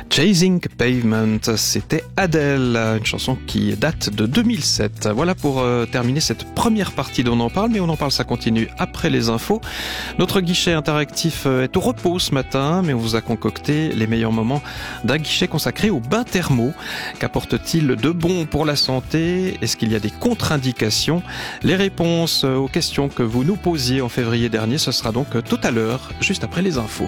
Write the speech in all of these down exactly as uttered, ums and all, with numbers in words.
Chasing Pavement, c'était Adele, une chanson qui date de deux mille sept. Voilà pour euh, terminer cette première partie d'On en parle, mais On en parle, ça continue après les infos. Notre guichet interactif est au repos ce matin, mais on vous a concocté les meilleurs moments d'un guichet consacré au bain thermo. Qu'apporte-t-il de bon pour la santé? Est-ce qu'il y a des contre-indications? Les réponses aux questions que vous nous posiez en février dernier, ce sera donc tout à l'heure, juste après les infos.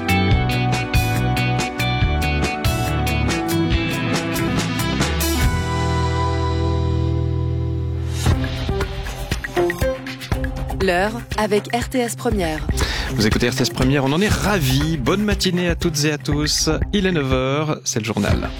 L'heure avec R T S Première. Vous écoutez R T S Première, on en est ravis. Bonne matinée à toutes et à tous. Il est neuf heures, c'est le journal.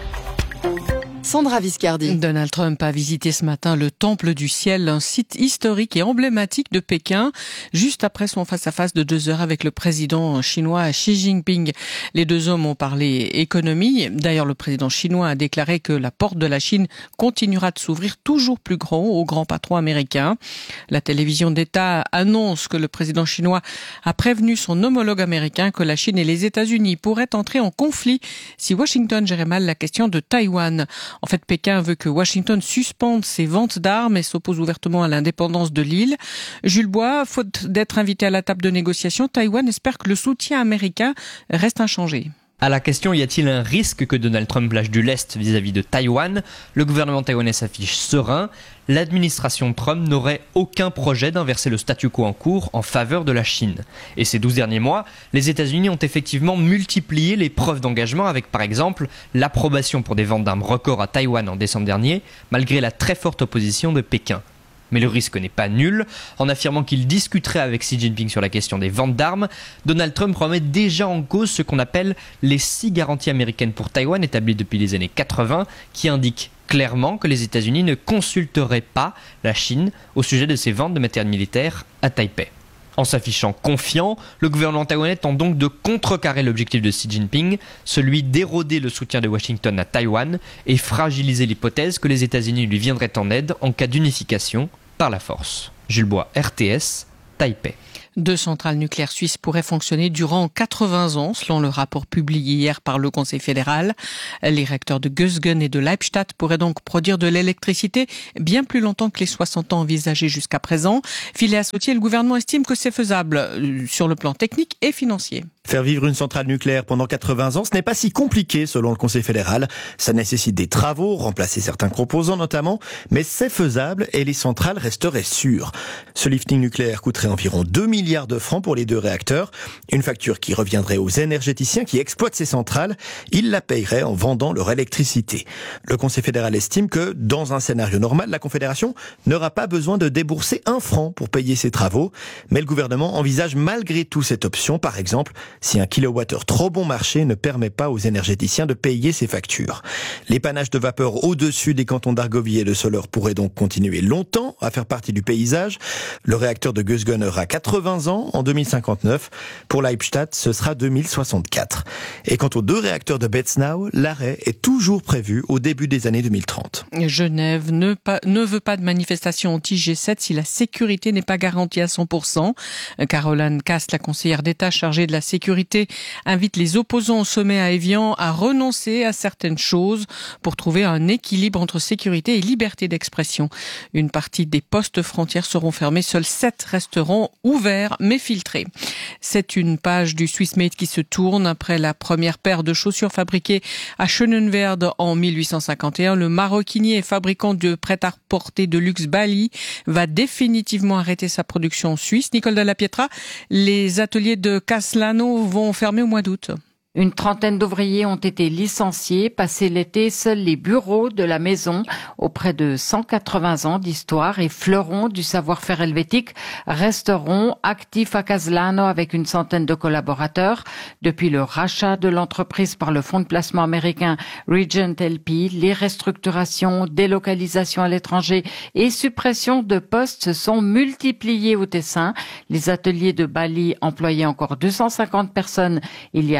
Sandra Viscardi. Donald Trump a visité ce matin le Temple du Ciel, un site historique et emblématique de Pékin, juste après son face-à-face de deux heures avec le président chinois Xi Jinping. Les deux hommes ont parlé économie. D'ailleurs, le président chinois a déclaré que la porte de la Chine continuera de s'ouvrir toujours plus grand aux grands patrons américains. La télévision d'État annonce que le président chinois a prévenu son homologue américain que la Chine et les États-Unis pourraient entrer en conflit si Washington gérait mal la question de Taïwan. En fait, Pékin veut que Washington suspende ses ventes d'armes et s'oppose ouvertement à l'indépendance de l'île. Jules Bois, faute d'être invité à la table de négociation, Taïwan espère que le soutien américain reste inchangé. À la question, y a-t-il un risque que Donald Trump lâche du lest vis-à-vis de Taïwan? Le gouvernement taïwanais s'affiche serein. L'administration Trump n'aurait aucun projet d'inverser le statu quo en cours en faveur de la Chine. Et ces douze derniers mois, les États-Unis ont effectivement multiplié les preuves d'engagement avec par exemple l'approbation pour des ventes d'armes records à Taïwan en décembre dernier, malgré la très forte opposition de Pékin. Mais le risque n'est pas nul. En affirmant qu'il discuterait avec Xi Jinping sur la question des ventes d'armes, Donald Trump remet déjà en cause ce qu'on appelle les six garanties américaines pour Taïwan établies depuis les années quatre-vingts, qui indiquent clairement que les États-Unis ne consulteraient pas la Chine au sujet de ses ventes de matériel militaire à Taipei. En s'affichant confiant, le gouvernement taïwanais tente donc de contrecarrer l'objectif de Xi Jinping, celui d'éroder le soutien de Washington à Taïwan et fragiliser l'hypothèse que les États-Unis lui viendraient en aide en cas d'unification par la force. Jules Bois, R T S, Taipei. Deux centrales nucléaires suisses pourraient fonctionner durant quatre-vingts ans, selon le rapport publié hier par le Conseil fédéral. Les réacteurs de Gösgen et de Leibstadt pourraient donc produire de l'électricité bien plus longtemps que les soixante ans envisagés jusqu'à présent. Phileas Sautier, le gouvernement estime que c'est faisable sur le plan technique et financier. Faire vivre une centrale nucléaire pendant quatre-vingts ans, ce n'est pas si compliqué selon le Conseil fédéral. Ça nécessite des travaux, remplacer certains composants notamment, mais c'est faisable et les centrales resteraient sûres. Ce lifting nucléaire coûterait environ deux milliards de francs pour les deux réacteurs, une facture qui reviendrait aux énergéticiens qui exploitent ces centrales. Ils la paieraient en vendant leur électricité. Le Conseil fédéral estime que, dans un scénario normal, la Confédération n'aura pas besoin de débourser un franc pour payer ces travaux, mais le gouvernement envisage malgré tout cette option, par exemple, si un kilowattheure trop bon marché ne permet pas aux énergéticiens de payer ses factures. L'épanage de vapeur au-dessus des cantons d'Argovie et de Soleure pourrait donc continuer longtemps à faire partie du paysage. Le réacteur de Gösgen aura quatre-vingts ans en deux mille cinquante-neuf. Pour Leibstadt, ce sera deux mille soixante-quatre. Et quant aux deux réacteurs de Betznau, l'arrêt est toujours prévu au début des années deux mille trente. Genève ne, pas, ne veut pas de manifestation anti-G sept si la sécurité n'est pas garantie à cent pour cent. Caroline Cass, la conseillère d'État chargée de la sécurité, invite les opposants au sommet à Évian à renoncer à certaines choses pour trouver un équilibre entre sécurité et liberté d'expression. Une partie des postes frontières seront fermés, seuls sept resteront ouverts mais filtrés. C'est une page du Swissmade qui se tourne après la première paire de chaussures fabriquées à Schönenwerd en mille huit cent cinquante et un. Le maroquinier et fabricant de prêt-à-porter de luxe Bali va définitivement arrêter sa production en Suisse. Nicole Della Pietra, les ateliers de Caslano vont fermer au mois d'août. Une trentaine d'ouvriers ont été licenciés. Passé l'été, seuls les bureaux de la maison, auprès de cent quatre-vingts ans d'histoire et fleurons du savoir-faire helvétique, resteront actifs à Caslano avec une centaine de collaborateurs. Depuis le rachat de l'entreprise par le fonds de placement américain Regent L P, les restructurations, délocalisations à l'étranger et suppression de postes se sont multipliées au Tessin. Les ateliers de Bali employaient encore deux cent cinquante personnes il y a deux ans.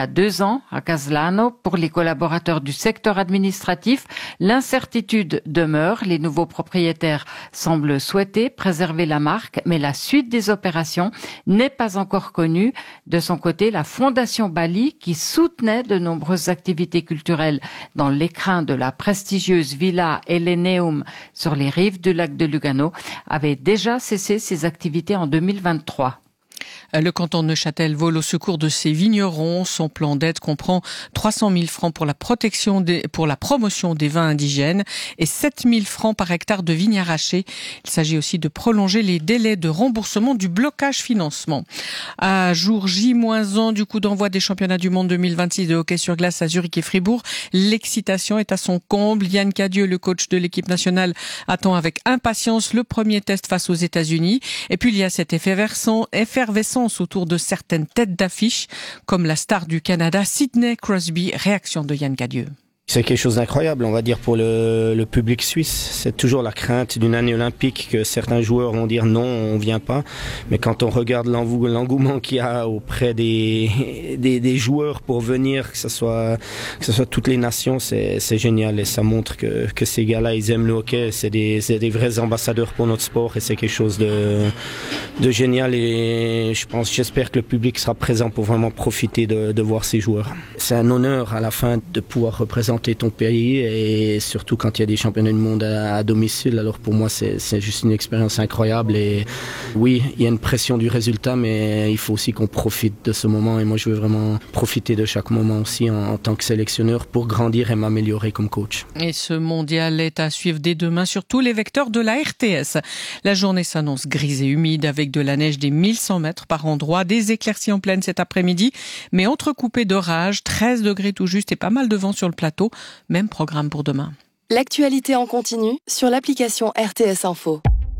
ans à Caslano. Pour les collaborateurs du secteur administratif, l'incertitude demeure. Les nouveaux propriétaires semblent souhaiter préserver la marque, mais la suite des opérations n'est pas encore connue. De son côté, la Fondation Bali, qui soutenait de nombreuses activités culturelles dans l'écrin de la prestigieuse Villa Eleneum sur les rives du lac de Lugano, avait déjà cessé ses activités en deux mille vingt-trois. Le canton de Neuchâtel vole au secours de ses vignerons. Son plan d'aide comprend trois cent mille francs pour la protection des, pour la promotion des vins indigènes et sept mille francs par hectare de vignes arrachées. Il s'agit aussi de prolonger les délais de remboursement du blocage financement. À jour J un du coup d'envoi des championnats du monde deux mille vingt-six de hockey sur glace à Zurich et Fribourg, l'excitation est à son comble. Yann Cadieux, le coach de l'équipe nationale, attend avec impatience le premier test face aux États-Unis. Et puis il y a cette effervescence autour de certaines têtes d'affiche, comme la star du Canada, Sidney Crosby. Réaction de Yann Cadieux. C'est quelque chose d'incroyable, on va dire, pour le, le public suisse. C'est toujours la crainte d'une année olympique que certains joueurs vont dire non, on vient pas. Mais quand on regarde l'engouement qu'il y a auprès des, des, des joueurs pour venir, que ce soit, que ce soit toutes les nations, c'est, c'est génial. Et ça montre que, que ces gars-là, ils aiment le hockey. C'est des, c'est des vrais ambassadeurs pour notre sport et c'est quelque chose de, de génial. Et je pense, j'espère que le public sera présent pour vraiment profiter de, de voir ces joueurs. C'est un honneur à la fin de pouvoir représenter ton pays et surtout quand il y a des championnats du monde à, à domicile. Alors pour moi c'est, c'est juste une expérience incroyable et oui, il y a une pression du résultat mais il faut aussi qu'on profite de ce moment et moi je veux vraiment profiter de chaque moment aussi en, en tant que sélectionneur pour grandir et m'améliorer comme coach. Et ce mondial est à suivre dès demain sur tous les vecteurs de la R T S. La journée s'annonce grise et humide avec de la neige des mille cent mètres par endroit, des éclaircies en pleine cet après-midi mais entrecoupées d'orages, treize degrés tout juste et pas mal de vent sur le plateau. Même programme pour demain. L'actualité en continu sur l'application R T S Info.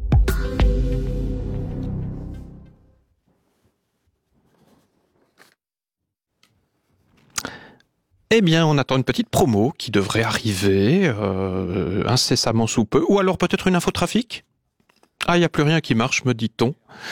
Eh bien, on attend une petite promo qui devrait arriver euh, incessamment sous peu. Ou alors peut-être une infotrafic ? Ah, il n'y a plus rien qui marche, me dit-on.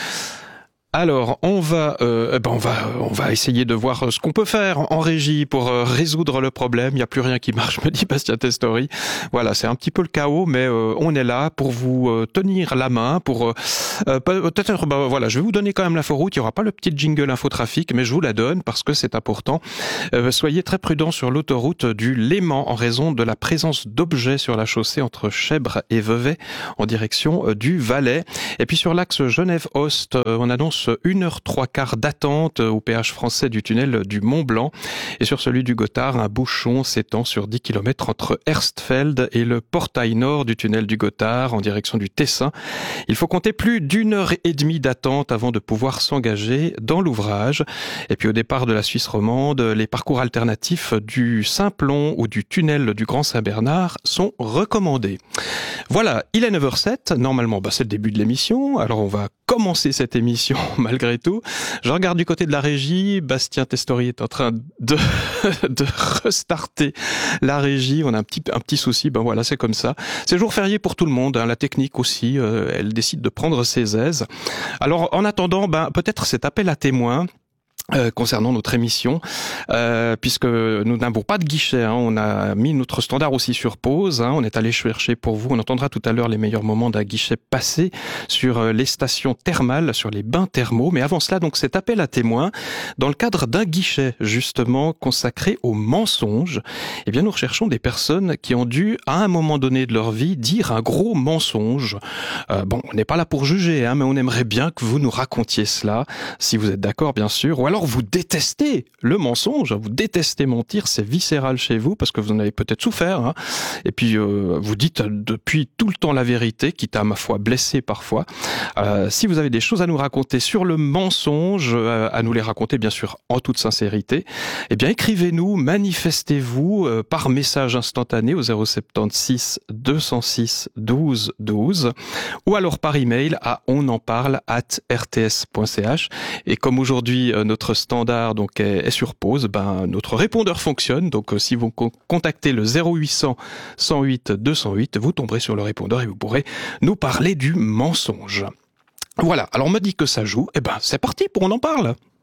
Alors, on va, euh, ben on va, on va essayer de voir ce qu'on peut faire en régie pour euh, résoudre le problème. Il n'y a plus rien qui marche, me dit Bastien Testori. Voilà, c'est un petit peu le chaos, mais euh, on est là pour vous euh, tenir la main, pour euh, peut-être, ben voilà, je vais vous donner quand même l'inforoute. Il n'y aura pas le petit jingle infotrafic, mais je vous la donne parce que c'est important. Euh, soyez très prudents sur l'autoroute du Léman en raison de la présence d'objets sur la chaussée entre Chèvres et Vevey en direction euh, du Valais. Et puis sur l'axe Genève-Ost, euh, on annonce une heure trois quarts d'attente au péage français du tunnel du Mont-Blanc. Et sur celui du Gothard, un bouchon s'étend sur dix kilomètres entre Erstfeld et le portail nord du tunnel du Gothard en direction du Tessin. Il faut compter plus d'une heure et demie d'attente avant de pouvoir s'engager dans l'ouvrage. Et puis au départ de la Suisse romande, les parcours alternatifs du Simplon ou du tunnel du Grand Saint-Bernard sont recommandés. Voilà, il est neuf heures zéro sept. Normalement, bah, c'est le début de l'émission. Alors on va commencer cette émission malgré tout. Je regarde du côté de la régie. Bastien Testori est en train de, de restarter la régie. On a un petit, un petit souci. Ben voilà, c'est comme ça. C'est jour férié pour tout le monde. Hein. La technique aussi, euh, elle décide de prendre ses aises. Alors, en attendant, ben, peut-être cet appel à témoins. Euh, concernant notre émission, euh, puisque nous n'avons pas de guichet, hein, on a mis notre standard aussi sur pause, hein, on est allé chercher pour vous, on entendra tout à l'heure les meilleurs moments d'un guichet passé sur euh, les stations thermales, sur les bains thermaux, mais avant cela, donc cet appel à témoins, dans le cadre d'un guichet justement consacré aux mensonges, eh bien nous recherchons des personnes qui ont dû, à un moment donné de leur vie, dire un gros mensonge. Euh, bon, on n'est pas là pour juger, hein, mais on aimerait bien que vous nous racontiez cela, si vous êtes d'accord bien sûr, ou alors Alors vous détestez le mensonge, vous détestez mentir, c'est viscéral chez vous parce que vous en avez peut-être souffert. Hein. Et puis euh, vous dites depuis tout le temps la vérité, quitte à ma foi blessé parfois. Euh, si vous avez des choses à nous raconter sur le mensonge, euh, à nous les raconter bien sûr en toute sincérité, eh bien écrivez-nous, manifestez-vous euh, par message instantané au zéro soixante-seize deux cent six douze douze ou alors par email à onenparle arobase r t s point c h. Et comme aujourd'hui euh, notre Notre standard donc est, est sur pause, ben notre répondeur fonctionne. Donc euh, si vous co- contactez le zéro huit cents cent huit deux cent huit, vous tomberez sur le répondeur et vous pourrez nous parler du mensonge. Voilà. Alors on me dit que ça joue. Eh ben c'est parti pour On en parle.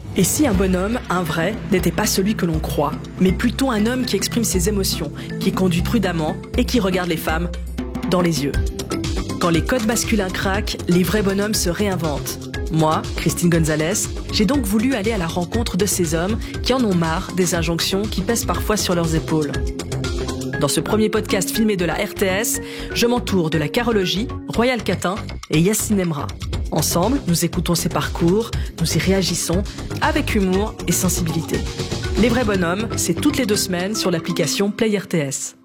Et si un bonhomme, un vrai, n'était pas celui que l'on croit, mais plutôt un homme qui exprime ses émotions, qui conduit prudemment et qui regarde les femmes dans les yeux. Quand les codes masculins craquent, les vrais bonhommes se réinventent. Moi, Christine Gonzalez, j'ai donc voulu aller à la rencontre de ces hommes qui en ont marre des injonctions qui pèsent parfois sur leurs épaules. Dans ce premier podcast filmé de la R T S, je m'entoure de la carologie, Royal Catin et Yacine Emra. Ensemble, nous écoutons ces parcours, nous y réagissons avec humour et sensibilité. Les vrais bonhommes, c'est toutes les deux semaines sur l'application Play R T S.